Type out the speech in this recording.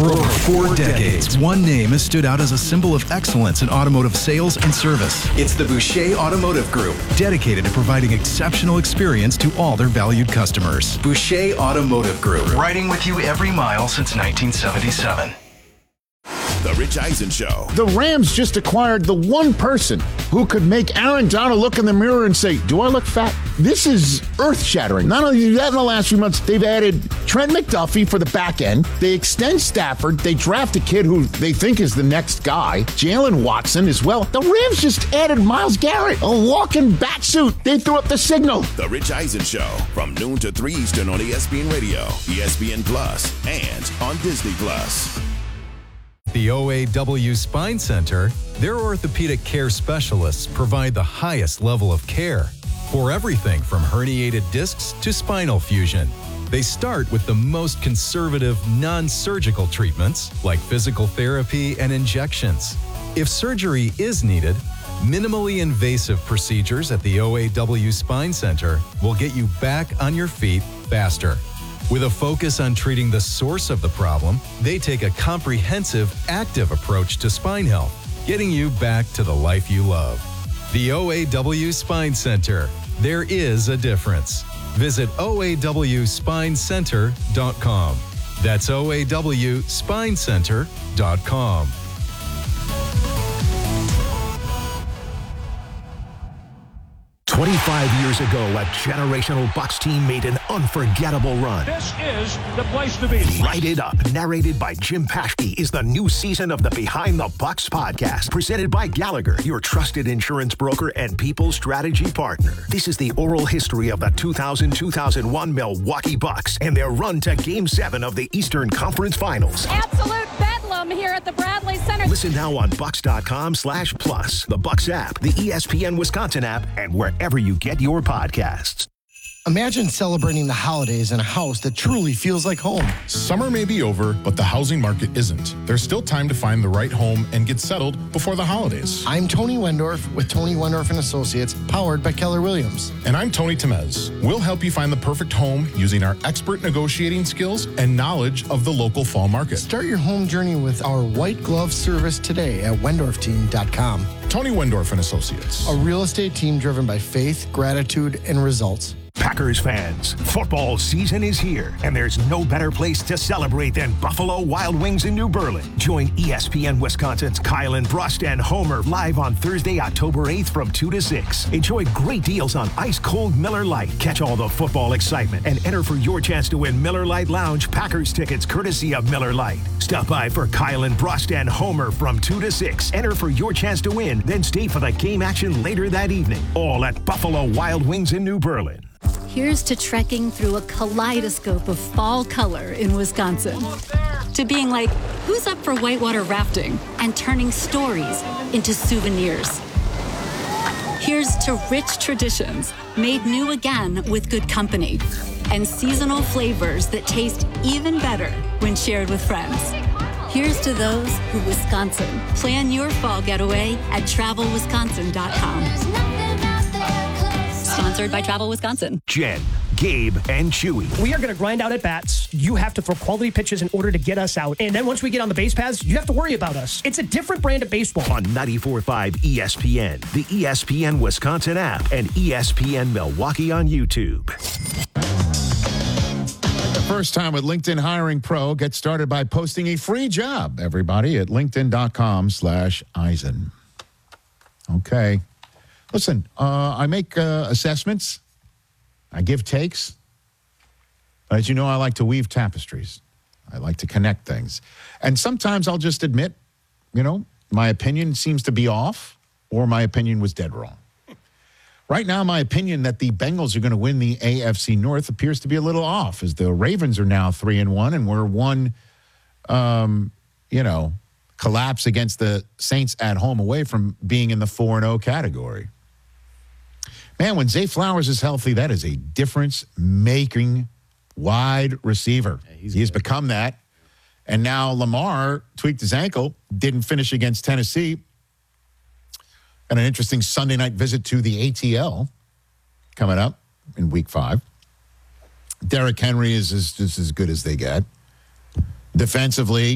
For over 4 decades, one name has stood out as a symbol of excellence in automotive sales and service. It's the Boucher Automotive Group, dedicated to providing exceptional experience to all their valued customers. Boucher Automotive Group, riding with you every mile since 1977. The Rich Eisen Show. The Rams just acquired the one person who could make Aaron Donald look in the mirror and say, do I look fat? This is earth-shattering. Not only do that in the last few months, they've added Trent McDuffie for the back end. They extend Stafford. They draft a kid who they think is the next guy, Jalen Watson as well. The Rams just added Myles Garrett, a walking bat suit. They threw up the signal. The Rich Eisen Show from noon to 3 Eastern on ESPN Radio, ESPN Plus, and on Disney Plus. The OAW Spine Center, their orthopedic care specialists provide the highest level of care for everything from herniated discs to spinal fusion. They start with the most conservative, non-surgical treatments like physical therapy and injections. If surgery is needed, minimally invasive procedures at the OAW Spine Center will get you back on your feet faster. With a focus on treating the source of the problem, they take a comprehensive, active approach to spine health, getting you back to the life you love. The OAW Spine Center. There is a difference. Visit OAWspinecenter.com. That's OAWspinecenter.com. 25 years ago, a generational Bucs team made an unforgettable run. This is the place to be. Light It Up, narrated by Jim Paschke, is the new season of the Behind the Bucs podcast, presented by Gallagher, your trusted insurance broker and people strategy partner. This is the oral history of the 2000-2001 Milwaukee Bucks and their run to Game 7 of the Eastern Conference Finals. Absolute bedlam here at the Bradley Center. Listen now on Bucks.com/plus, the Bucks app, the ESPN Wisconsin app, and wherever you get your podcasts. Imagine celebrating the holidays in a house that truly feels like home. Summer may be over, but the housing market isn't. There's still time to find the right home and get settled before the holidays. I'm Tony Wendorf with Tony Wendorf & Associates, powered by Keller Williams. And I'm Tony Temez. We'll help you find the perfect home using our expert negotiating skills and knowledge of the local fall market. Start your home journey with our white glove service today at WendorfTeam.com. Tony Wendorf & Associates. A real estate team driven by faith, gratitude, and results. Packers fans, football season is here, and there's no better place to celebrate than Buffalo Wild Wings in New Berlin. Join ESPN Wisconsin's Kyle and Brust and Homer live on Thursday, October 8th from 2 to 6. Enjoy great deals on ice-cold Miller Lite. Catch all the football excitement and enter for your chance to win Miller Lite Lounge Packers tickets courtesy of Miller Lite. Stop by for Kyle and Brust and Homer from 2 to 6. Enter for your chance to win, then stay for the game action later that evening. All at Buffalo Wild Wings in New Berlin. Here's to trekking through a kaleidoscope of fall color in Wisconsin. To being like, who's up for whitewater rafting? And turning stories into souvenirs. Here's to rich traditions made new again with good company. And seasonal flavors that taste even better when shared with friends. Here's to those who Wisconsin. Plan your fall getaway at TravelWisconsin.com. Sponsored by Travel Wisconsin. Jen, Gabe, and Chewy. We are going to grind out at bats. You have to throw quality pitches in order to get us out. And then once we get on the base paths, you have to worry about us. It's a different brand of baseball. On 94.5 ESPN, the ESPN Wisconsin app, and ESPN Milwaukee on YouTube. The first time with LinkedIn Hiring Pro. Get started by posting a free job, everybody, at linkedin.com/Eisen. Okay. Listen, I make assessments. I give takes. As you know, I like to weave tapestries. I like to connect things. And sometimes I'll just admit, my opinion seems to be off, or my opinion was dead wrong. Right now, my opinion that the Bengals are going to win the AFC North appears to be a little off, as the Ravens are now 3-1, and we're one, collapse against the Saints at home away from being in the 4-0 category. Man, when Zay Flowers is healthy, that is a difference-making wide receiver. Yeah, he has become that. And now Lamar tweaked his ankle, didn't finish against Tennessee. And an interesting Sunday night visit to the ATL coming up in Week 5. Derrick Henry is just as good as they get. Defensively,